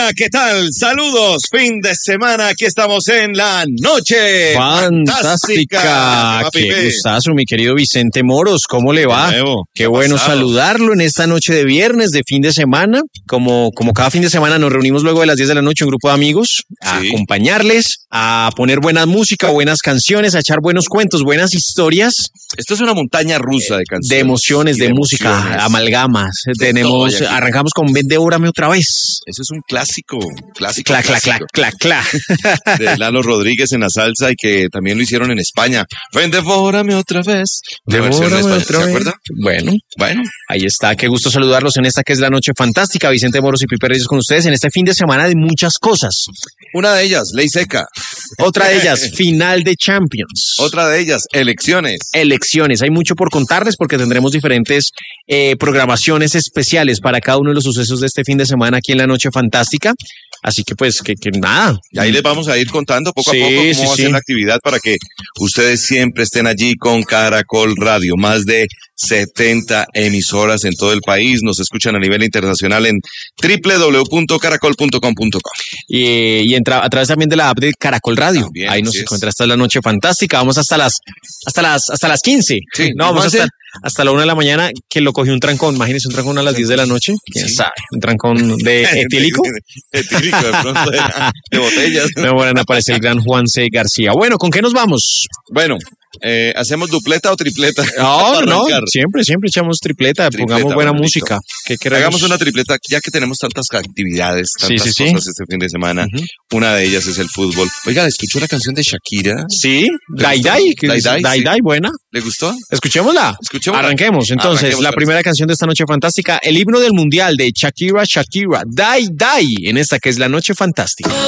Hola, ¿qué tal? Saludos, fin de semana, aquí estamos en la noche fantástica. Qué gustazo, mi querido Vicente Moros, ¿cómo le va? Qué bueno saludarlo en esta noche de viernes, de fin de semana. Como cada fin de semana nos reunimos luego de las 10 de la noche, un grupo de amigos, a acompañarles, a poner buena música, buenas canciones, a echar buenos cuentos, buenas historias. Esto es una montaña rusa de canciones. De emociones, de música, amalgamas. Arrancamos con Ven, devórame otra vez. Eso es un clásico. Cla. De Lalo Rodríguez en la salsa y que también lo hicieron en España. Ven, devórame otra vez. Devórame otra vez. ¿Se acuerda? Bueno, ahí está. Qué gusto saludarlos en esta que es la noche fantástica. Vicente Moros y Pipe Reyes con ustedes en este fin de semana de muchas cosas. Una de ellas, ley seca. Otra de ellas, final de Champions. Otra de ellas, elecciones. Hay mucho por contarles porque tendremos diferentes programaciones especiales para cada uno de los sucesos de este fin de semana aquí en la noche fantástica. Así que pues que nada. Y ahí les vamos a ir contando poco a poco cómo va a ser la actividad para que ustedes siempre estén allí con Caracol Radio. Más de 70 emisoras en todo el país. Nos escuchan a nivel internacional en www.caracol.com.co. Y entra a través también de la app de Caracol Radio. También, ahí nos encuentra. Esta es la noche fantástica. Vamos hasta las 15. Sí, no, vamos hasta la 1 de la mañana, que lo cogió un trancón. Imagínense un trancón a las 10 de la noche. ¿Quién sabe? Un trancón de etílico. Etílico, de pronto de botellas. No, bueno, aparece el gran Juan C. García. Bueno, ¿con qué nos vamos? Bueno, ¿hacemos dupleta o tripleta? No, siempre echamos tripleta, pongamos buena música. Hagamos una tripleta, ya que tenemos tantas actividades, tantas cosas este fin de semana. Una de ellas es el fútbol. Oiga, ¿escuchó la canción de Shakira? Sí, Dai, buena. ¿Le gustó? Escuchémosla. Arranquemos. Entonces, la primera canción de esta noche fantástica, el himno del mundial de Shakira, Dai, en esta que es la noche fantástica.